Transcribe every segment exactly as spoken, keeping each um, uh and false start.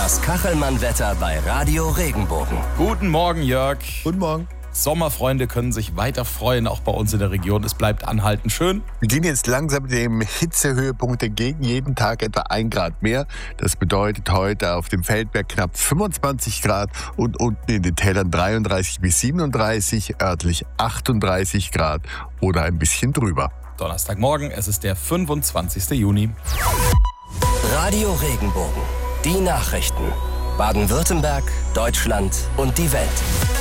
Das Kachelmann-Wetter bei Radio Regenbogen. Guten Morgen, Jörg. Guten Morgen. Sommerfreunde können sich weiter freuen, auch bei uns in der Region. Es bleibt anhaltend schön. Wir gehen jetzt langsam dem Hitzehöhepunkt entgegen, jeden Tag etwa ein Grad mehr. Das bedeutet heute auf dem Feldberg knapp fünfundzwanzig Grad und unten in den Tälern dreiunddreißig bis siebenunddreißig, örtlich achtunddreißig Grad oder ein bisschen drüber. Donnerstagmorgen, es ist der fünfundzwanzigster Juni. Radio Regenbogen. Die Nachrichten. Baden-Württemberg, Deutschland und die Welt.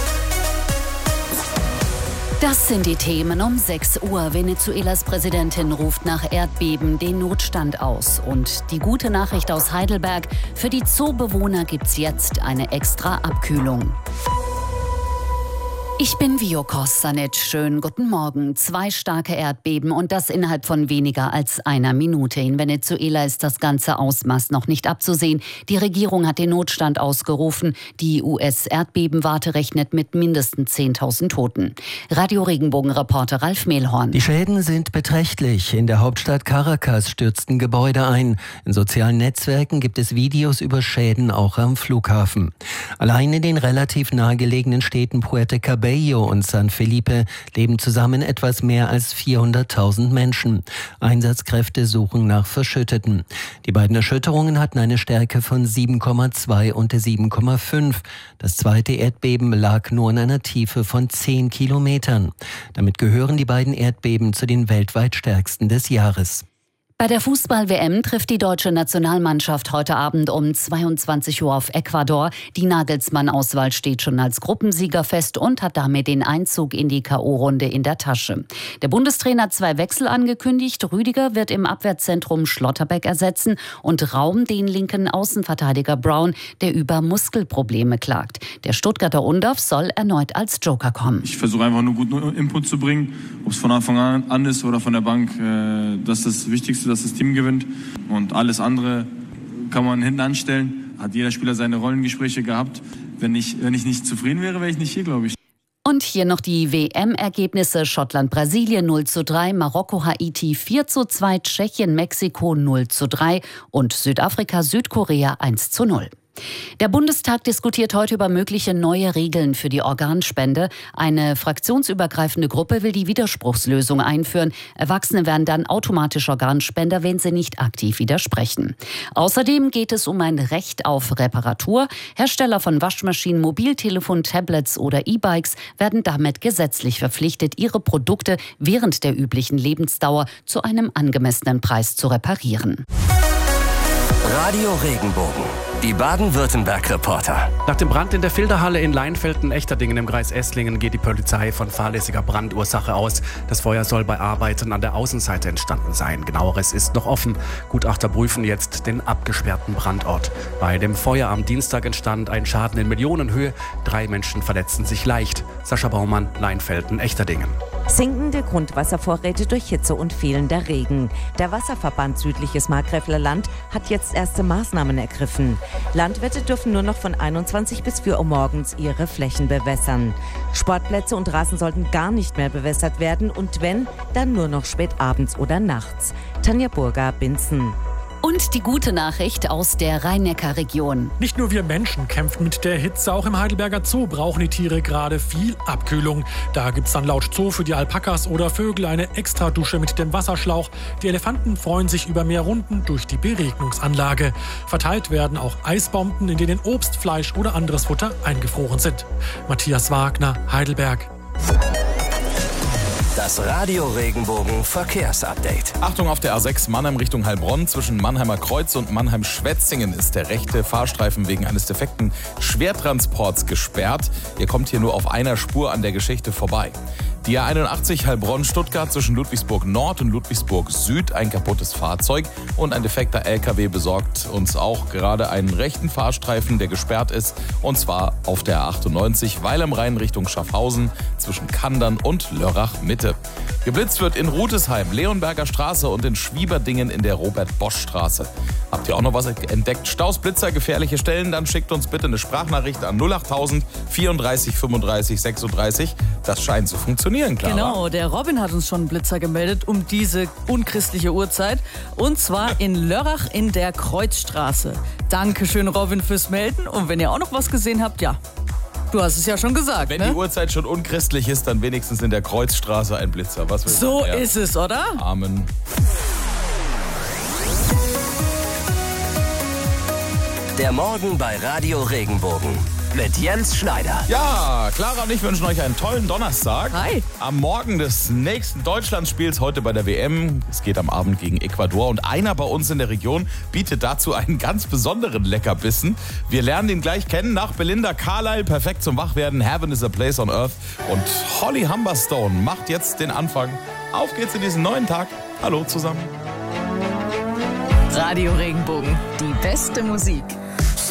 Das sind die Themen um sechs Uhr. Venezuelas Präsidentin ruft nach Erdbeben den Notstand aus. Und die gute Nachricht aus Heidelberg: Für die Zoobewohner gibt's jetzt eine extra Abkühlung. Ich bin Vio Kostanic. Schönen guten Morgen. Zwei starke Erdbeben und das innerhalb von weniger als einer Minute. In Venezuela ist das ganze Ausmaß noch nicht abzusehen. Die Regierung hat den Notstand ausgerufen. Die U S-Erdbebenwarte rechnet mit mindestens zehntausend Toten. Radio Regenbogen-Reporter Ralf Mehlhorn. Die Schäden sind beträchtlich. In der Hauptstadt Caracas stürzten Gebäude ein. In sozialen Netzwerken gibt es Videos über Schäden auch am Flughafen. Allein in den relativ nahegelegenen Städten Puerto Cabello und San Felipe leben zusammen etwas mehr als vierhunderttausend Menschen. Einsatzkräfte suchen nach Verschütteten. Die beiden Erschütterungen hatten eine Stärke von sieben Komma zwei und sieben Komma fünf. Das zweite Erdbeben lag nur in einer Tiefe von zehn Kilometern. Damit gehören die beiden Erdbeben zu den weltweit stärksten des Jahres. Bei der Fußball-W M trifft die deutsche Nationalmannschaft heute Abend um zweiundzwanzig Uhr auf Ecuador. Die Nagelsmann-Auswahl steht schon als Gruppensieger fest und hat damit den Einzug in die K O-Runde in der Tasche. Der Bundestrainer hat zwei Wechsel angekündigt. Rüdiger wird im Abwehrzentrum Schlotterbeck ersetzen und Raum den linken Außenverteidiger Brown, der über Muskelprobleme klagt. Der Stuttgarter Undorf soll erneut als Joker kommen. Ich versuche einfach nur guten Input zu bringen, ob es von Anfang an ist oder von der Bank. Das ist das Wichtigste, dass das Team gewinnt, und alles andere kann man hinten anstellen. Hat jeder Spieler seine Rollengespräche gehabt. Wenn ich, wenn ich nicht zufrieden wäre, wäre ich nicht hier, glaube ich. Und hier noch die W M-Ergebnisse: Schottland-Brasilien null zu drei, Marokko-Haiti vier zu zwei, Tschechien-Mexiko null zu drei und Südafrika-Südkorea eins zu null. Der Bundestag diskutiert heute über mögliche neue Regeln für die Organspende. Eine fraktionsübergreifende Gruppe will die Widerspruchslösung einführen. Erwachsene werden dann automatisch Organspender, wenn sie nicht aktiv widersprechen. Außerdem geht es um ein Recht auf Reparatur. Hersteller von Waschmaschinen, Mobiltelefon, Tablets oder E-Bikes werden damit gesetzlich verpflichtet, ihre Produkte während der üblichen Lebensdauer zu einem angemessenen Preis zu reparieren. Radio Regenbogen. Die Baden-Württemberg-Reporter. Nach dem Brand in der Filterhalle in Leinfelden-Echterdingen im Kreis Esslingen geht die Polizei von fahrlässiger Brandursache aus. Das Feuer soll bei Arbeiten an der Außenseite entstanden sein. Genaueres ist noch offen. Gutachter prüfen jetzt den abgesperrten Brandort. Bei dem Feuer am Dienstag entstand ein Schaden in Millionenhöhe. Drei Menschen verletzten sich leicht. Sascha Baumann, Leinfelden-Echterdingen. Sinkende Grundwasservorräte durch Hitze und fehlender Regen. Der Wasserverband Südliches Markgräfler Land hat jetzt erste Maßnahmen ergriffen. Landwirte dürfen nur noch von einundzwanzig bis vier Uhr morgens ihre Flächen bewässern. Sportplätze und Rasen sollten gar nicht mehr bewässert werden und wenn, dann nur noch spät abends oder nachts. Tanja Burger, Binzen. Und die gute Nachricht aus der Rhein-Neckar-Region. Nicht nur wir Menschen kämpfen mit der Hitze, auch im Heidelberger Zoo brauchen die Tiere gerade viel Abkühlung. Da gibt's dann laut Zoo für die Alpakas oder Vögel eine Extradusche mit dem Wasserschlauch. Die Elefanten freuen sich über mehr Runden durch die Beregnungsanlage. Verteilt werden auch Eisbomben, in denen Obst, Fleisch oder anderes Futter eingefroren sind. Matthias Wagner, Heidelberg. Das Radio Regenbogen Verkehrsupdate. Achtung, auf der A sechs Mannheim Richtung Heilbronn zwischen Mannheimer Kreuz und Mannheim-Schwetzingen ist der rechte Fahrstreifen wegen eines defekten Schwertransports gesperrt. Ihr kommt hier nur auf einer Spur an der Geschichte vorbei. Die A einundachtzig Heilbronn-Stuttgart zwischen Ludwigsburg Nord und Ludwigsburg Süd, ein kaputtes Fahrzeug und ein defekter L K W besorgt uns auch gerade einen rechten Fahrstreifen, der gesperrt ist, und zwar auf der A achtundneunzig Weil am Rhein Richtung Schaffhausen zwischen Kandern und Lörrach Mitte. Geblitzt wird in Rutesheim, Leonberger Straße und in Schwieberdingen in der Robert-Bosch-Straße. Habt ihr auch noch was entdeckt? Staus, Blitzer, gefährliche Stellen? Dann schickt uns bitte eine Sprachnachricht an null achttausend vierunddreißig fünfunddreißig sechsunddreißig. Das scheint zu funktionieren, Clara. Genau, der Robin hat uns schon einen Blitzer gemeldet um diese unchristliche Uhrzeit. Und zwar in Lörrach in der Kreuzstraße. Dankeschön, Robin, fürs Melden. Und wenn ihr auch noch was gesehen habt, ja, du hast es ja schon gesagt, Wenn ne? die Uhrzeit schon unchristlich ist, dann wenigstens in der Kreuzstraße ein Blitzer. Was will So ja. ist es, oder? Amen. Der Morgen bei Radio Regenbogen mit Jens Schneider. Ja, Clara und ich wünschen euch einen tollen Donnerstag. Hi. Am Morgen des nächsten Deutschlandspiels, heute bei der W M. Es geht am Abend gegen Ecuador und einer bei uns in der Region bietet dazu einen ganz besonderen Leckerbissen. Wir lernen ihn gleich kennen nach Belinda Carlisle, perfekt zum Wachwerden. Heaven is a place on earth. Und Holly Humberstone macht jetzt den Anfang. Auf geht's in diesen neuen Tag. Hallo zusammen. Radio Regenbogen, die beste Musik